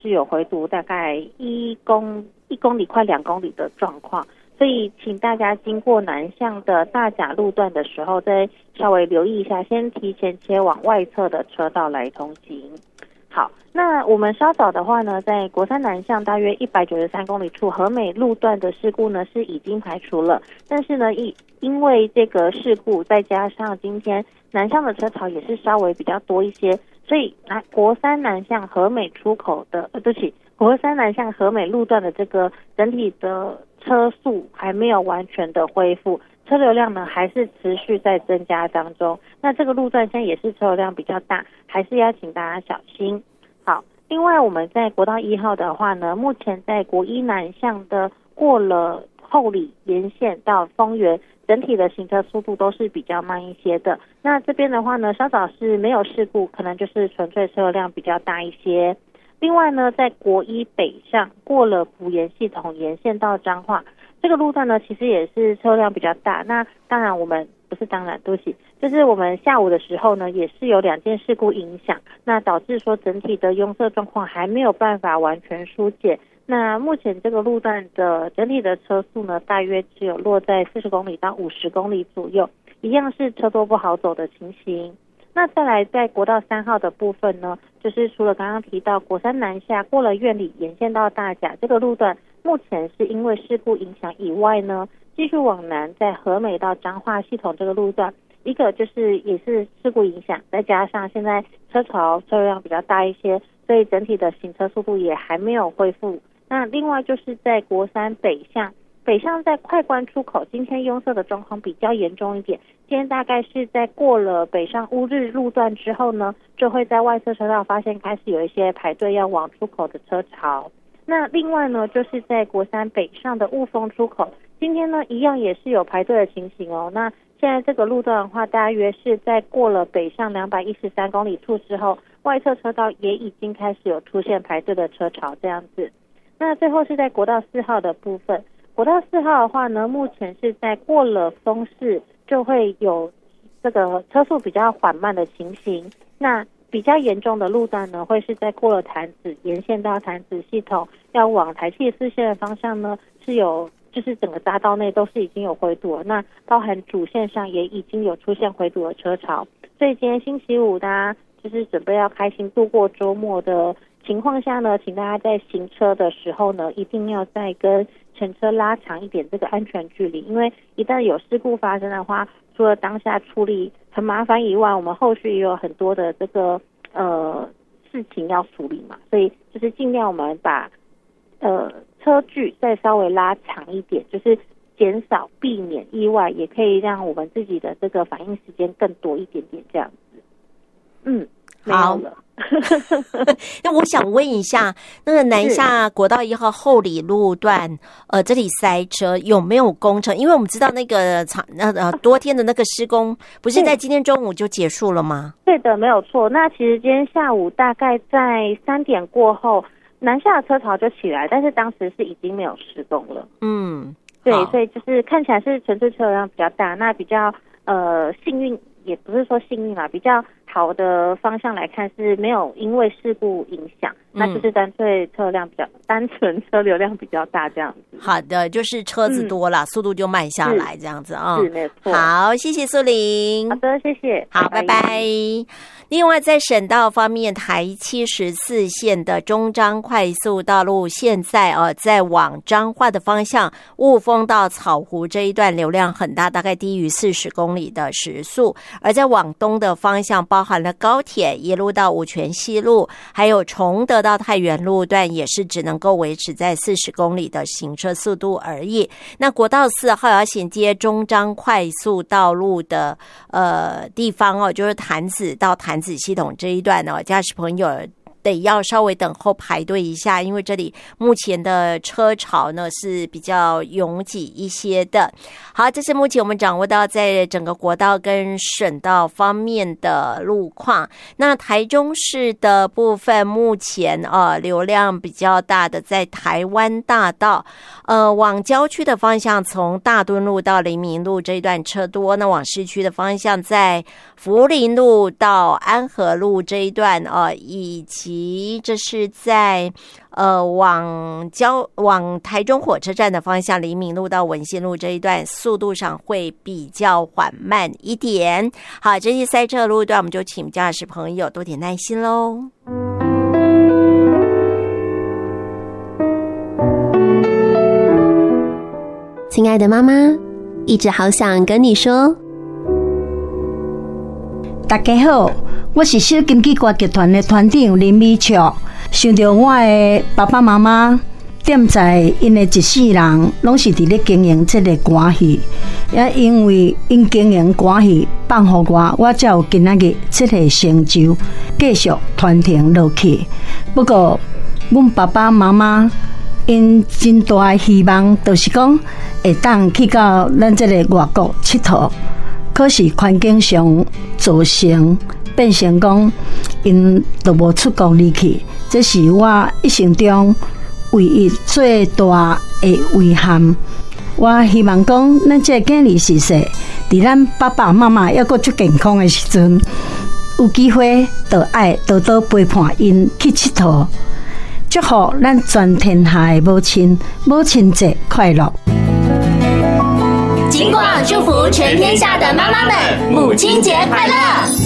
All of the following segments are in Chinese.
是有回堵大概1公里快2公里的状况，所以请大家经过南向的大甲路段的时候，再稍微留意一下，先提前切往外侧的车道来通行。好，那我们稍早的话呢，在国三南向大约193公里处和美路段的事故呢是已经排除了，但是呢因为这个事故，再加上今天南向的车潮也是稍微比较多一些，所以国三南向和美出口的对不起，国三南向和美路段的这个整体的车速还没有完全的恢复，车流量呢还是持续在增加当中。那这个路段现在也是车流量比较大，还是要请大家小心。好，另外我们在国道1号的话呢，目前在国一南向的过了后里沿线到丰原，整体的行车速度都是比较慢一些的。那这边的话呢，稍早是没有事故，可能就是纯粹车流量比较大一些。另外呢，在国一北上过了埔盐系统沿线到彰化，这个路段呢其实也是车辆比较大。那当然我们不是当然对不起，就是我们下午的时候呢也是有2件事故影响，那导致说整体的拥塞状况还没有办法完全疏解。那目前这个路段的整体的车速呢大约只有落在40公里到50公里左右，一样是车多不好走的情形。那再来在国道3号的部分呢，就是除了刚刚提到国三南下过了苑里沿线到大甲这个路段目前是因为事故影响以外呢，继续往南在和美到彰化系统这个路段，一个就是也是事故影响，再加上现在车流量比较大一些，所以整体的行车速度也还没有恢复。那另外就是在国三北向在快关出口，今天拥塞的状况比较严重一点。今天大概是在过了北上乌日路段之后呢，就会在外侧车道发现开始有一些排队要往出口的车潮。那另外呢，就是在国三北上的雾峰出口，今天呢一样也是有排队的情形哦。那现在这个路段的话，大约是在过了北上213公里处之后，外侧车道也已经开始有出现排队的车潮这样子。那最后是在国道4号的部分，国道4号的话呢，目前是在过了丰市就会有这个车速比较缓慢的情形。那比较严重的路段呢，会是在过了潭子沿线到潭子系统要往台74线的方向呢，是有就是整个匝道内都是已经有回堵了，那包含主线上也已经有出现回堵的车潮。所以今天星期五大家就是准备要开心度过周末的情况下呢，请大家在行车的时候呢，一定要再跟前车拉长一点这个安全距离，因为一旦有事故发生的话，除了当下处理很麻烦以外，我们后续也有很多的这个事情要处理嘛，所以就是尽量我们把车距再稍微拉长一点，就是减少避免意外，也可以让我们自己的这个反应时间更多一点点这样子。 好了。那我想问一下，那个南下国道1号后里路段，这里塞车有没有工程？因为我们知道那个多天的那个施工，不是在今天中午就结束了吗？ 对的，没有错。那其实今天下午大概在3点过后，南下的车潮就起来，但是当时是已经没有施工了。对，所以就是看起来是纯粹车流量比较大，那比较幸运。也不是说幸运啦，比较好的方向来看是没有因为事故影响，那就是单纯车流量比较大这样子。 好的，就是车子多了，速度就慢下来这样子啊。 是没错。 好，谢谢苏玲。 好的，谢谢。 好，拜拜。另外，在省道方面，台74线的中彰快速道路现在在往彰化的方向，雾峰到草湖这一段流量很大，大概低于40公里的时速。而在往东的方向，包含了高铁一路到五权西路，还有崇德到太原路段，也是只能够维持在40公里的行车速度而已。那国道4号要衔接中彰快速道路的地方就是潭子到潭子系统这一段驾驶朋友得要稍微等候排队一下，因为这里目前的车潮呢是比较拥挤一些的。好，这是目前我们掌握到在整个国道跟省道方面的路况。那台中市的部分，目前流量比较大的在台湾大道，往郊区的方向，从大墩路到黎明路这一段车多，那往市区的方向，在福林路到安和路这一段以及及这是在往台中火车站的方向，黎明路到文心路这一段速度上会比较缓慢一点。好，这些塞车的路段我们就请驾驶朋友多点耐心咯。 亲爱的妈妈，一直好想跟你说。 大家好，我是小金鸡歌剧团的团长林美俏。想到我的爸爸妈妈踮在因的一世人拢是伫咧经营这个歌戏，也因为因经营歌戏放互我才有今仔日这个成就，继续传承落去。不过，阮爸爸妈妈因真大的希望，就是讲会当去到咱这个外国佚佗，可是环境上造成变成讲因都无出国离去，这是我一生中唯一最大的遗憾。我希望讲咱这个囝儿时势，伫咱爸爸妈妈还阁足健康的时阵，有机会就爱多多陪伴因去佚佗。祝福咱全天下的母亲母亲节快乐！ 金广祝福全天下的妈妈们，母亲节快乐！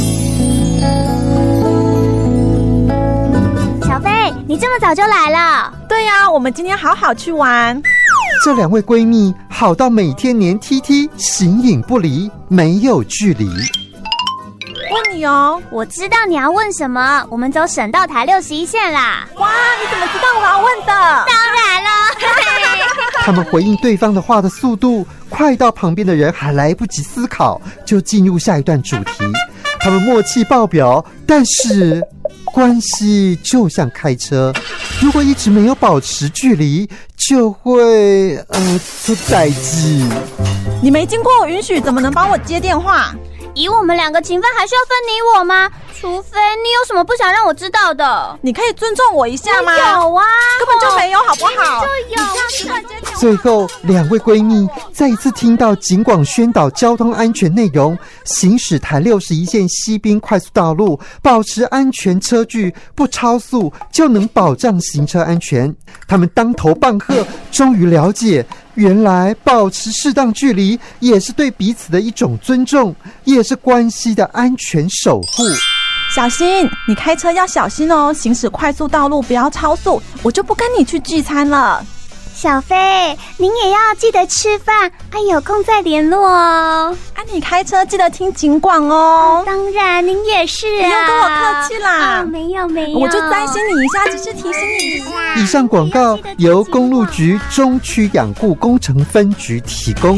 小飞，你这么早就来了？ 对呀，我们今天好好去玩。 这两位闺蜜好到每天黏 TT， 形影不离，没有距离。 问你哦， 我知道你要问什么，我们走省道台61线啦。 哇，你怎么知道我要问的？ 当然了。 他们回应对方的话的速度快到旁边的人还来不及思考，就进入下一段主题。他们默契爆表，但是关系就像开车，如果一直没有保持距离，就会出代志。 你没经过我允许，怎么能帮我接电话？ 以我们两个情分，还需要分你我吗？除非你有什么不想让我知道的。 你可以尊重我一下吗？ 有啊， 根本就没有，好不好？ 就有。 最后，两位闺蜜再一次听到警广宣导交通安全内容，行驶台61线西滨快速道路，保持安全车距，不超速就能保障行车安全。他们当头棒喝，终于了解，原来保持适当距离也是对彼此的一种尊重，也是关系的安全守护。 小心，你开车要小心哦，行驶快速道路不要超速，我就不跟你去聚餐了。 小飞，您也要记得吃饭，有空再联络哦。 你开车记得听警广哦。 当然，您也是啊。 不用跟我客气啦。 没有， 我就担心你一下，只是提醒你一下。 以上广告由公路局中区养护工程分局提供。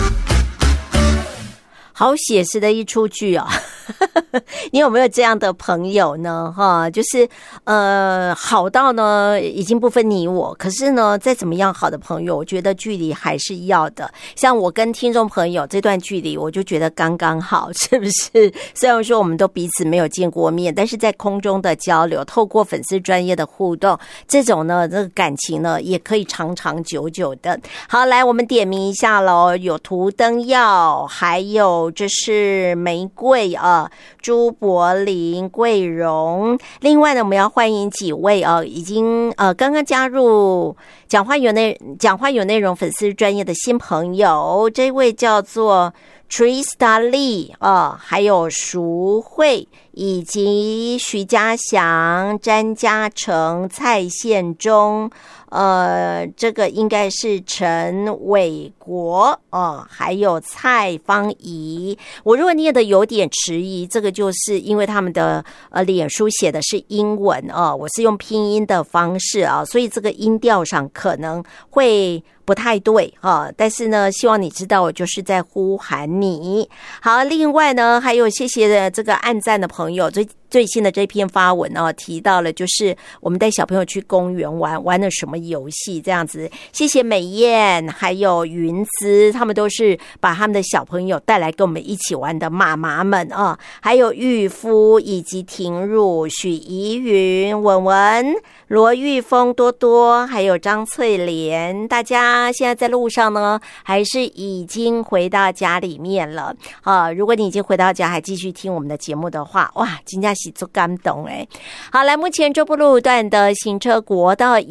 好写实的一出剧哦。你有没有这样的朋友呢？就是好到呢已经不分你我，可是呢再怎么样好的朋友，我觉得距离还是要的。像我跟听众朋友这段距离，我就觉得刚刚好，是不是？虽然说我们都彼此没有见过面，但是在空中的交流，透过粉丝专业的互动，这种呢这个感情呢也可以长长久久的。好，来我们点名一下咯，有涂登耀，还有这是玫瑰朱柏林、桂荣。另外呢，我们要欢迎几位已经刚刚加入讲话有内容粉丝专业的新朋友。这位叫做 Trista Lee 还有淑慧以及徐家祥、詹家成、蔡宪忠。这个应该是陈伟国还有蔡芳怡。我如果念的有点迟疑，这个就是因为他们的脸书写的是英文我是用拼音的方式所以这个音调上可能会不太对但是呢，希望你知道我就是在呼喊你。好，另外呢，还有谢谢这个按赞的朋友，最新的这篇发文提到了就是我们带小朋友去公园玩了什么游戏这样子。谢谢美燕还有云姿，他们都是把他们的小朋友带来跟我们一起玩的妈妈们还有玉夫以及婷汝、许怡云、文文、罗玉峰、多多还有张翠莲。大家现在在路上呢，还是已经回到家里面了如果你已经回到家还继续听我们的节目的话，哇，真的是足感动诶。好，来目前中部路段的行车国道